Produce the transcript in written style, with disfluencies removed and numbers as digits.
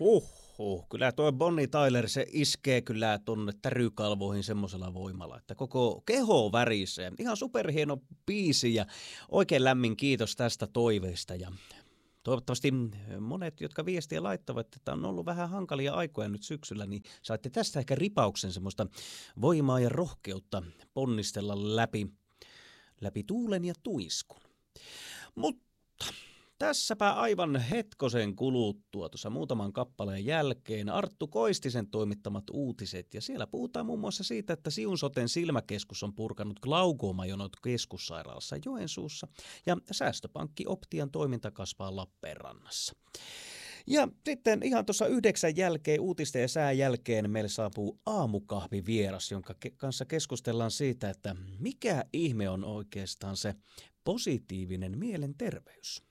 Kyllä toi Bonnie Tyler, se iskee kyllä tonne tärykalvoihin semmoisella voimalla, että koko keho värisee. Ihan superhieno biisi ja oikein lämmin kiitos tästä toiveesta. Ja toivottavasti monet, jotka viestiä laittavat, että on ollut vähän hankalia aikoja nyt syksyllä, niin saatte tästä ehkä ripauksen semmoista voimaa ja rohkeutta ponnistella läpi tuulen ja tuiskun. Mutta tässäpä aivan hetkosen kuluttua tuossa muutaman kappaleen jälkeen Arttu Koistisen toimittamat uutiset. Ja siellä puhutaan muun muassa siitä, että Siun Soten silmäkeskus on purkanut glaukoomajonot keskussairaalassa Joensuussa ja säästöpankki Optian toiminta kasvaa Lappeenrannassa. Ja sitten ihan tuossa 9 jälkeen, uutisten ja sään jälkeen, meille saapuu aamukahvivieras, jonka kanssa keskustellaan siitä, että mikä ihme on oikeastaan se positiivinen mielenterveys.